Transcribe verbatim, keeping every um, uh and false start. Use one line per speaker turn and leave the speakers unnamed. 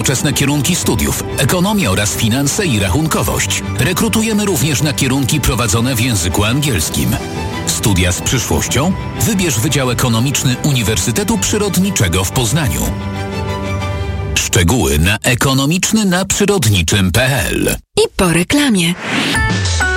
nowoczesne kierunki studiów, ekonomię oraz finanse i rachunkowość. Rekrutujemy również na kierunki prowadzone w języku angielskim. Studia z przyszłością? Wybierz Wydział Ekonomiczny Uniwersytetu Przyrodniczego w Poznaniu. Szczegóły na ekonomiczny na przyrodniczym kropka p l.
I po reklamie.